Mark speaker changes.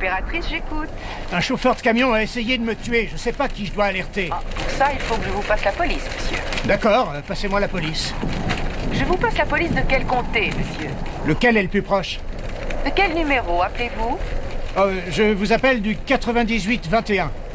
Speaker 1: opératrice, j'écoute.
Speaker 2: Un chauffeur de camion a essayé de me tuer. Je sais pas qui je dois alerter.
Speaker 1: Ah, pour ça, il faut que je vous passe la police, monsieur.
Speaker 2: D'accord, passez-moi la police.
Speaker 1: Je vous passe la police de quel comté, monsieur?
Speaker 2: Lequel est le plus proche?
Speaker 1: De quel numéro appelez-vous?
Speaker 2: Je vous appelle du 98-21.